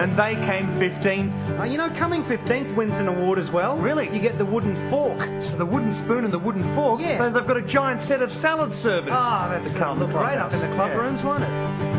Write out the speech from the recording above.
And they came 15th. You know, coming 15th wins an award as well. Really? You get the wooden fork. So the wooden spoon and the wooden fork. Yeah. So they've got a giant set of salad servers. That's to going come to look great up in the club Yeah. rooms, won't it?